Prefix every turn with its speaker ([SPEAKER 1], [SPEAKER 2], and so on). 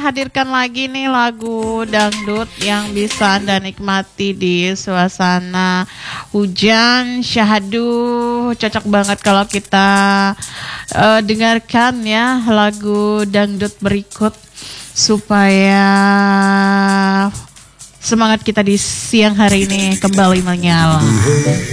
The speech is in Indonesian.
[SPEAKER 1] hadirkan lagi nih lagu dangdut yang bisa Anda nikmati di suasana hujan syahdu. Cocok banget kalau kita dengarkan ya lagu dangdut berikut supaya semangat kita di siang hari ini kembali menyala.